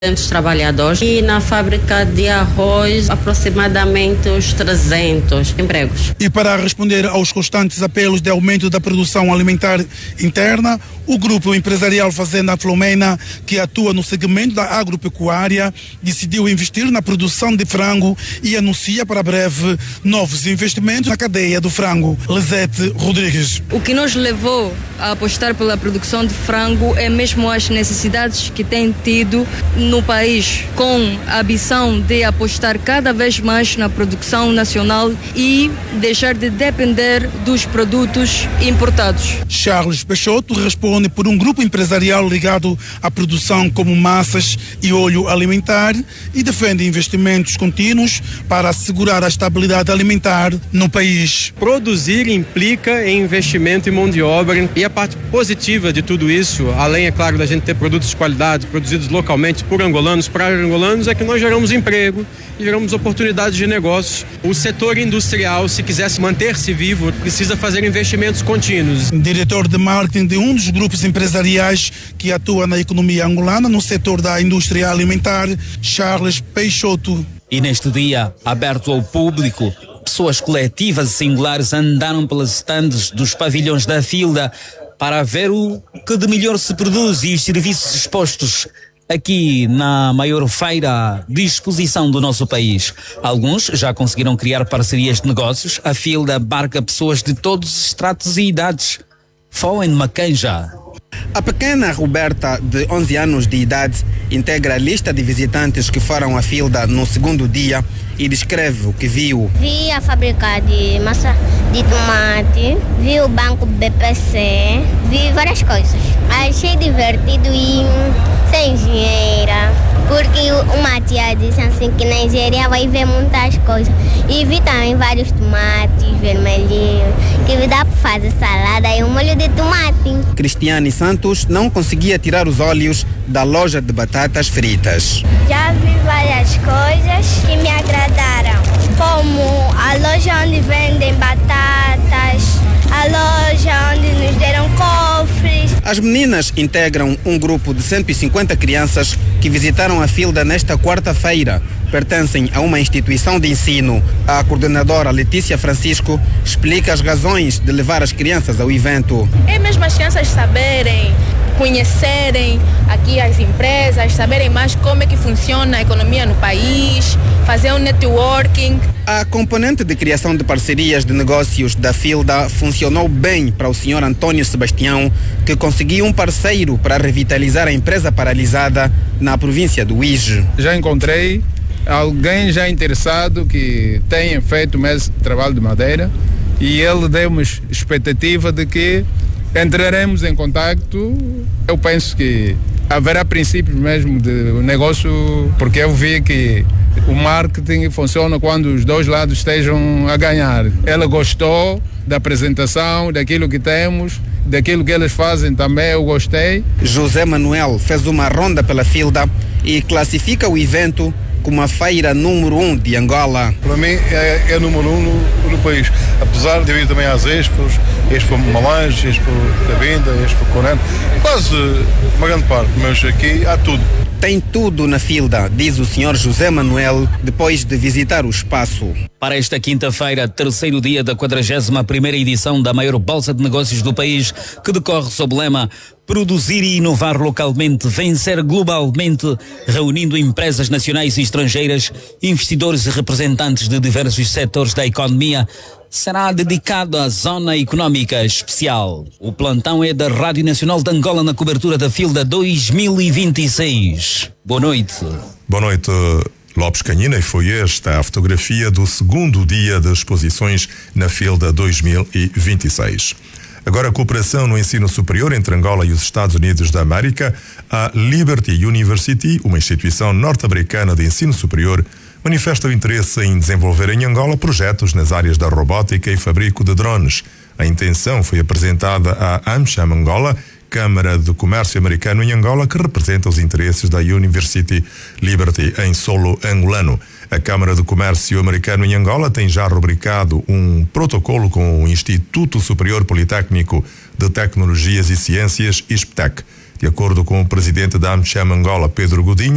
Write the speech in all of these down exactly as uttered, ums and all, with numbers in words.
trabalhadores e na fábrica de arroz aproximadamente os trezentos empregos. E para responder aos constantes apelos de aumento da produção alimentar interna, o grupo empresarial Fazenda Filomena, que atua no segmento da agropecuária, decidiu investir na produção de frango e anuncia para breve novos investimentos na cadeia do frango. Lisete Rodrigues. O que nos levou a apostar pela produção de frango é mesmo as necessidades que tem tido no país, com a ambição de apostar cada vez mais na produção nacional e deixar de depender dos produtos importados. Charles Peixoto responde por um grupo empresarial ligado à produção como massas e óleo alimentar e defende investimentos contínuos para assegurar a estabilidade alimentar no país. Produzir implica em investimento em mão de obra e a parte positiva de tudo isso, além, é claro, da gente ter produtos de qualidade produzidos localmente por angolanos, para angolanos, é que nós geramos emprego e geramos oportunidades de negócios. O setor industrial, se quisesse manter-se vivo, precisa fazer investimentos contínuos. Diretor de marketing de um dos grupos empresariais que atua na economia angolana no setor da indústria alimentar, Charles Peixoto. E neste dia, aberto ao público, pessoas coletivas e singulares andaram pelas estandes dos pavilhões da Filda para ver o que de melhor se produz e os serviços expostos aqui na maior feira de exposição do nosso país. Alguns já conseguiram criar parcerias de negócios. A Filda abarca pessoas de todos os estratos e idades. Foem Macanja. A pequena Roberta, de onze anos de idade, integra a lista de visitantes que foram à Filda no segundo dia e descreve o que viu. Vi a fábrica de massa de tomate, vi o banco B P C, vi várias coisas. Achei divertido e sem dinheiro, porque uma tia disse assim que na Nigéria vai ver muitas coisas. E vi também vários tomates vermelhinhos, que dá para fazer salada e um molho de tomate. Cristiane Santos não conseguia tirar os olhos da loja de batatas fritas. Já vi várias coisas que me agradaram, como a loja onde vendem batatas, a loja onde nos deram cofres. As meninas integram um grupo de cento e cinquenta crianças que visitaram a Filda nesta quarta-feira. Pertencem a uma instituição de ensino. A coordenadora Letícia Francisco explica as razões de levar as crianças ao evento. É mesmo as crianças saberem, conhecerem aqui as empresas, saberem mais como é que funciona a economia no país, fazer um networking. A componente de criação de parcerias de negócios da Filda funcionou bem para o senhor Antônio Sebastião, que conseguiu um parceiro para revitalizar a empresa paralisada na província do Uíge. Já encontrei alguém já interessado que tenha feito o mesmo trabalho de madeira e ele deu-me expectativa de que entraremos em contacto. Eu penso que haverá princípios mesmo de negócio, porque eu vi que o marketing funciona quando os dois lados estejam a ganhar. Ela gostou da apresentação, daquilo que temos, daquilo que eles fazem também, eu gostei. José Manuel fez uma ronda pela Filda e classifica o evento como a feira número um de Angola. Para mim é, é número um no, no país, apesar de eu ir também às expos, Expo Malange, Expo Cabinda, Expo Corante, quase uma grande parte, mas aqui há tudo. Tem tudo na Filda, diz o senhor José Manuel, depois de visitar o espaço. Para esta quinta-feira, terceiro dia da quadragésima primeira edição da maior bolsa de negócios do país, que decorre sob o lema Produzir e inovar localmente, vencer globalmente, reunindo empresas nacionais e estrangeiras, investidores e representantes de diversos setores da economia, será dedicado à Zona Económica Especial. O plantão é da Rádio Nacional de Angola na cobertura da Filda dois mil e vinte e seis. Boa noite. Boa noite, Lopes Canhina, e foi esta a fotografia do segundo dia das exposições na Filda dois mil e vinte e seis. Agora, a cooperação no ensino superior entre Angola e os Estados Unidos da América. A Liberty University, uma instituição norte-americana de ensino superior, manifesta o interesse em desenvolver em Angola projetos nas áreas da robótica e fabrico de drones. A intenção foi apresentada à AmCham Angola, Câmara de Comércio Americano em Angola, que representa os interesses da University Liberty em solo angolano. A Câmara de Comércio Americano em Angola tem já rubricado um protocolo com o Instituto Superior Politécnico de Tecnologias e Ciências, ISPTEC. De acordo com o presidente da AmCham Angola, Pedro Godinho,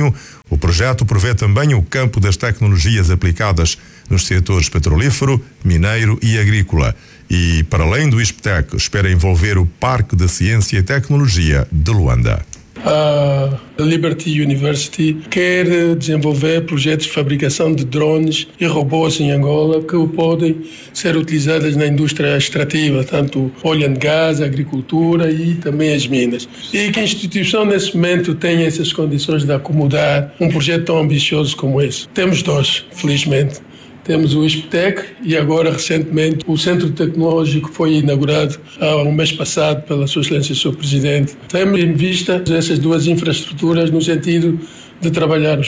O projeto prevê também o campo das tecnologias aplicadas nos setores petrolífero, mineiro e agrícola. E, para além do ISPTEC, espera envolver o Parque de Ciência e Tecnologia de Luanda. A Liberty University quer desenvolver projetos de fabricação de drones e robôs em Angola que podem ser utilizados na indústria extrativa, tanto óleo e gás, agricultura e também as minas. E que a instituição nesse momento tem essas condições de acomodar um projeto tão ambicioso como esse. Temos dois, felizmente. Temos o ISPTEC e agora, recentemente, o Centro Tecnológico foi inaugurado há um mês passado pela Sua Excelência, o Senhor Presidente. Temos em vista essas duas infraestruturas no sentido de trabalharmos.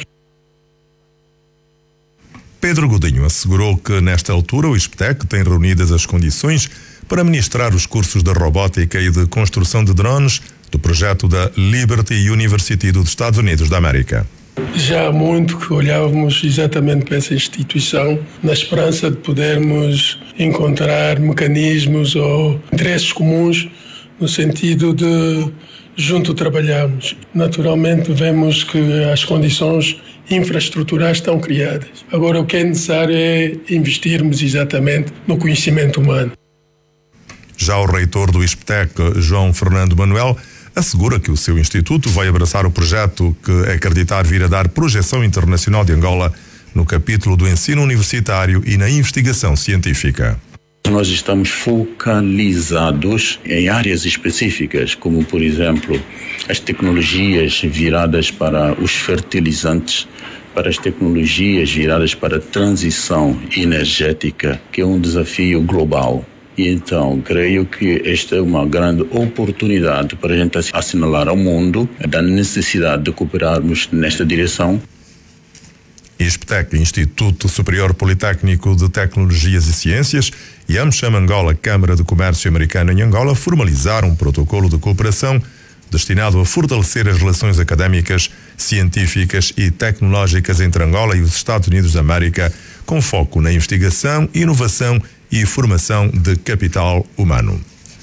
Pedro Godinho assegurou que, nesta altura, o ISPTEC tem reunidas as condições para ministrar os cursos de robótica e de construção de drones do projeto da Liberty University dos Estados Unidos da América. Já há muito que olhávamos exatamente para essa instituição na esperança de podermos encontrar mecanismos ou interesses comuns no sentido de junto trabalharmos. Naturalmente vemos que as condições infraestruturais estão criadas. Agora o que é necessário é investirmos exatamente no conhecimento humano. Já o reitor do ISPTEC, João Fernando Manuel, assegura que o seu instituto vai abraçar o projeto que acreditar vir a dar projeção internacional de Angola no capítulo do ensino universitário e na investigação científica. Nós estamos focalizados em áreas específicas, como, por exemplo, as tecnologias viradas para os fertilizantes, para as tecnologias viradas para a transição energética, que é um desafio global. E então, creio que esta é uma grande oportunidade para a gente assinalar ao mundo da necessidade de cooperarmos nesta direção. ISPTEC, Instituto Superior Politécnico de Tecnologias e Ciências, e AmCham Angola, Câmara de Comércio Americana em Angola, formalizaram um protocolo de cooperação destinado a fortalecer as relações académicas, científicas e tecnológicas entre Angola e os Estados Unidos da América, com foco na investigação, inovação e formação de capital humano.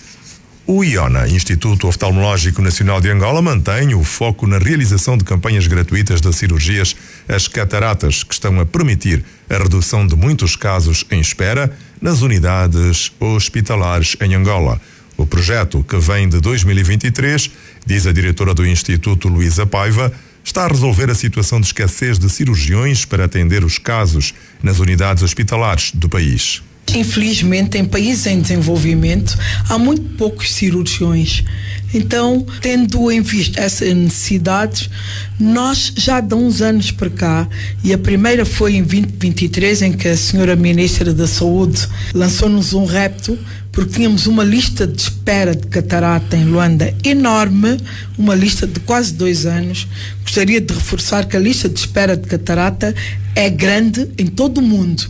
O IONA, Instituto Oftalmológico Nacional de Angola, mantém o foco na realização de campanhas gratuitas de cirurgias às cataratas, que estão a permitir a redução de muitos casos em espera nas unidades hospitalares em Angola. O projeto, que vem de dois mil e vinte e três, diz a diretora do Instituto, Luísa Paiva, está a resolver a situação de escassez de cirurgiões para atender os casos nas unidades hospitalares do país. Infelizmente, em países em desenvolvimento, há muito poucos cirurgiões. Então, tendo em vista essas necessidades, nós já de uns anos para cá, e a primeira foi em vinte e vinte e três, em que a senhora Ministra da Saúde lançou-nos um repto, porque tínhamos uma lista de espera de catarata em Luanda enorme, uma lista de quase dois anos. Gostaria de reforçar que a lista de espera de catarata é grande em todo o mundo.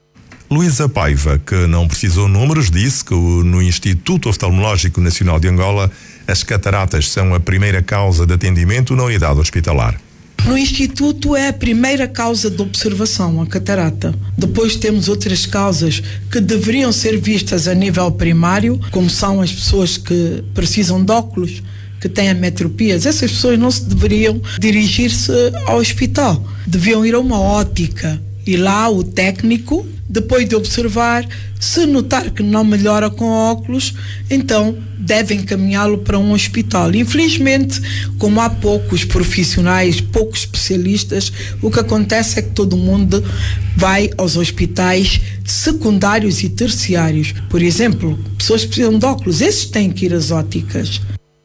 Luísa Paiva, que não precisou números, disse que no Instituto Oftalmológico Nacional de Angola as cataratas são a primeira causa de atendimento na unidade hospitalar. No Instituto é a primeira causa de observação, a catarata. Depois temos outras causas que deveriam ser vistas a nível primário, como são as pessoas que precisam de óculos, que têm ametropias. Essas pessoas não se deveriam dirigir-se ao hospital. Deviam ir a uma ótica. E lá o técnico, depois de observar, se notar que não melhora com óculos, então deve encaminhá-lo para um hospital. Infelizmente, como há poucos profissionais, poucos especialistas, o que acontece é que todo mundo vai aos hospitais secundários e terciários. Por exemplo, pessoas que precisam de óculos, esses têm que ir às óticas.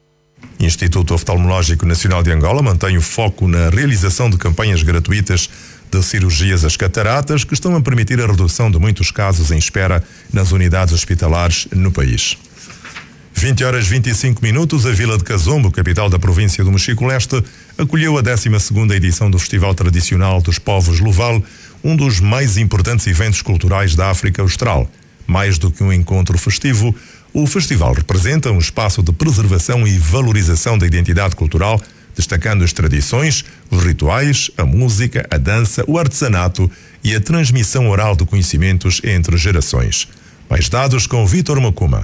Instituto Oftalmológico Nacional de Angola mantém o foco na realização de campanhas gratuitas de cirurgias às cataratas, que estão a permitir a redução de muitos casos em espera nas unidades hospitalares no país. vinte horas e vinte e cinco minutos, a Vila de Cazombo, capital da província do Mochico-Leste, acolheu a décima segunda edição do Festival Tradicional dos Povos Luval, um dos mais importantes eventos culturais da África Austral. Mais do que um encontro festivo, o festival representa um espaço de preservação e valorização da identidade cultural, destacando as tradições, os rituais, a música, a dança, o artesanato e a transmissão oral de conhecimentos entre gerações. Mais dados com Vítor Macuma.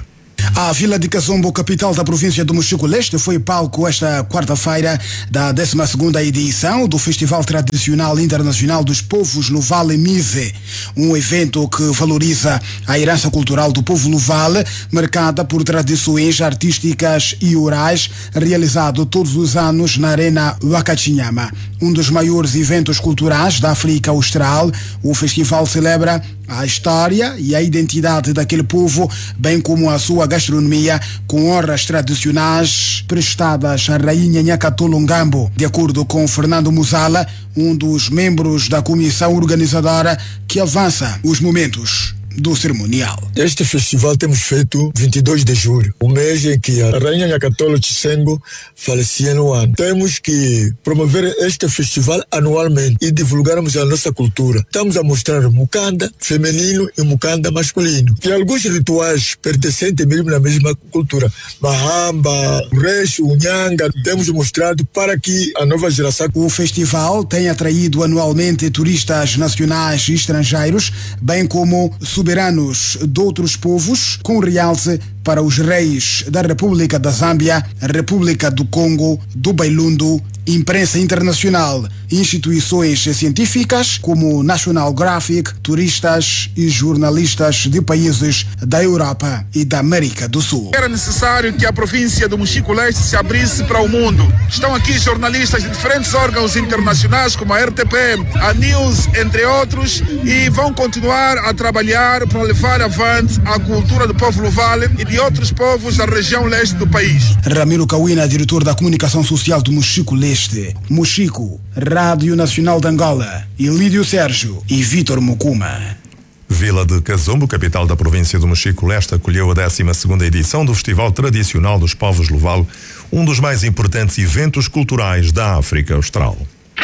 A Vila de Kazombo, capital da província do Mochico-Leste, foi palco esta quarta-feira da décima segunda edição do Festival Tradicional Internacional dos Povos no Vale Mize, um evento que valoriza a herança cultural do povo no Vale, marcada por tradições artísticas e orais, realizado todos os anos na Arena Wakachinyama. Um dos maiores eventos culturais da África Austral, o festival celebra a história e a identidade daquele povo, bem como a sua gastronomia, com honras tradicionais prestadas à rainha Nyakatolo Ngambo. De acordo com Fernando Muzala, um dos membros da comissão organizadora, que avança os momentos do cerimonial. Este festival temos feito vinte e dois de julho, o mês em que a rainha Nyakatolo Chisengo falecia no ano. Temos que promover este festival anualmente e divulgarmos a nossa cultura. Estamos a mostrar mukanda feminino e mukanda masculino. E alguns rituais pertencentes mesmo na mesma cultura. Mahamba, o recho, o nyanga, temos mostrado para que a nova geração... O festival tem atraído anualmente turistas nacionais e estrangeiros, bem como soberanos de outros povos, com realce para os reis da República da Zâmbia, República do Congo, do Bailundo, imprensa internacional, instituições científicas como National Geographic, turistas e jornalistas de países da Europa e da América do Sul. Era necessário que a província do Mochico-Leste se abrisse para o mundo. Estão aqui jornalistas de diferentes órgãos internacionais como a R T P, a News, entre outros, e vão continuar a trabalhar para levar avante a cultura do povo Luvale e de outros povos da região leste do país. Ramiro Kawina, diretor da comunicação social do Mochico-Leste. Mochico, Rádio Nacional de Angola, Ilídio Sérgio e Vítor Mukuma. Vila de Kazombo, capital da província do Mochico-Leste, acolheu a décima segunda edição do Festival Tradicional dos Povos Luvale, um dos mais importantes eventos culturais da África Austral.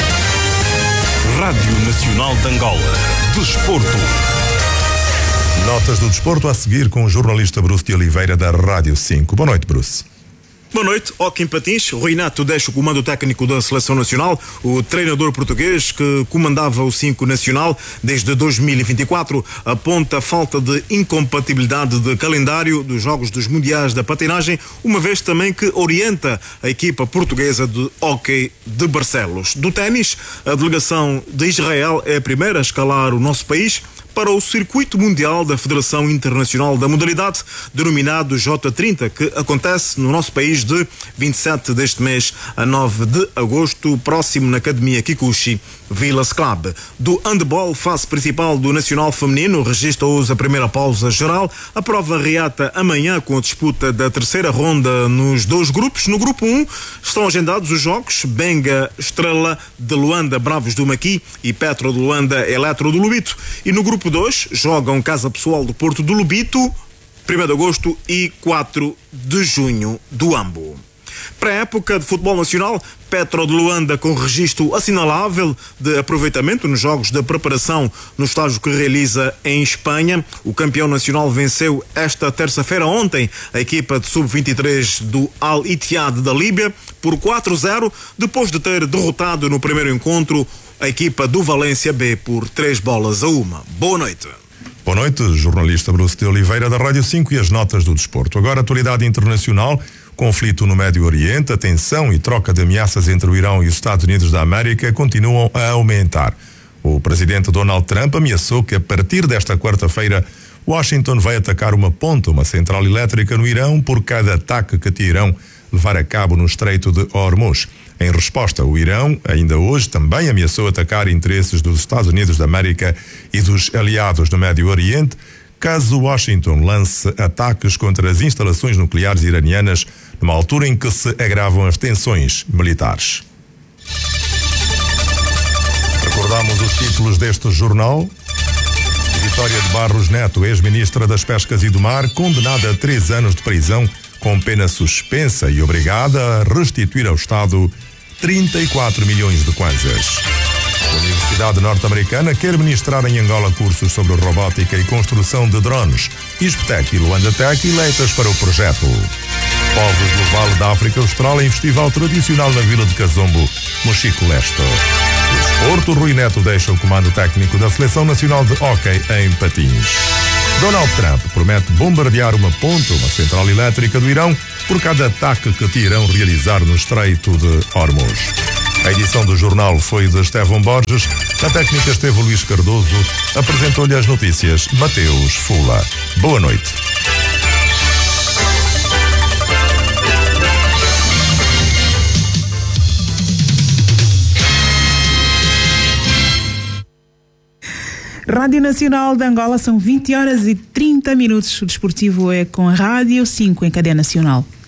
Rádio Nacional de Angola. Desporto. Notas do desporto a seguir com o jornalista Bruce de Oliveira da Rádio cinco. Boa noite, Bruce. Boa noite, Hockey em Patins. Rui Nato deixa o comando técnico da Seleção Nacional. O treinador português que comandava o cinco Nacional desde dois mil e vinte e quatro aponta a falta de incompatibilidade de calendário dos Jogos dos Mundiais da Patinagem, uma vez também que orienta a equipa portuguesa de hóquei de Barcelos. Do ténis, a delegação de Israel é a primeira a escalar o nosso país para o Circuito Mundial da Federação Internacional da Modalidade, denominado J trinta, que acontece no nosso país de vinte e sete deste mês a nove de agosto, próximo na Academia Kikuchi Village Club. Do handball, fase principal do Nacional Feminino, registra hoje a primeira pausa geral. A prova reata amanhã com a disputa da terceira ronda nos dois grupos. No grupo um estão agendados os jogos Benga Estrela de Luanda, Bravos do Maqui e Petro de Luanda, Eletro do Lubito. E no grupo dois jogam Casa Pessoal do Porto do Lubito, primeiro de agosto e quatro de junho do Ambo. Para a época de futebol nacional, Petro de Luanda com registro assinalável de aproveitamento nos jogos de preparação no estágio que realiza em Espanha. O campeão nacional venceu esta terça-feira, ontem, a equipa de sub vinte e três do Al Ittihad da Líbia por quatro a zero, depois de ter derrotado no primeiro encontro a equipa do Valência B por três bolas a uma. Boa noite. Boa noite, jornalista Bruce de Oliveira da Rádio cinco e as notas do desporto. Agora, atualidade internacional. Conflito no Médio Oriente, a tensão e troca de ameaças entre o Irão e os Estados Unidos da América continuam a aumentar. O presidente Donald Trump ameaçou que a partir desta quarta-feira Washington vai atacar uma ponte, uma central elétrica no Irão, por cada ataque que Teherão levar a cabo no Estreito de Hormuz. Em resposta, o Irão, ainda hoje, também ameaçou atacar interesses dos Estados Unidos da América e dos aliados no Médio Oriente, caso Washington lance ataques contra as instalações nucleares iranianas, numa altura em que se agravam as tensões militares. Recordamos os títulos deste jornal. Vitória de Barros Neto, ex-ministra das Pescas e do Mar, condenada a três anos de prisão com pena suspensa e obrigada a restituir ao Estado trinta e quatro milhões de kwanzas. A Universidade Norte-Americana quer ministrar em Angola cursos sobre robótica e construção de drones. Ispetec e Luanda Tech eleitas para o projeto. Povos do Vale da África Austral em festival tradicional na Vila de Kazombo, Mochico-Leste. O desporto, Rui Neto deixa o comando técnico da Seleção Nacional de Hóquei em Patins. Donald Trump promete bombardear uma ponte, uma central elétrica do Irão, por cada ataque que te irão realizar no Estreito de Hormuz. A edição do jornal foi de Estevão Borges. Na técnica esteve Luís Cardoso. Apresentou-lhe as notícias Mateus Fula. Boa noite. Rádio Nacional de Angola, são vinte horas e trinta minutos. O desportivo é com a Rádio cinco em cadeia nacional.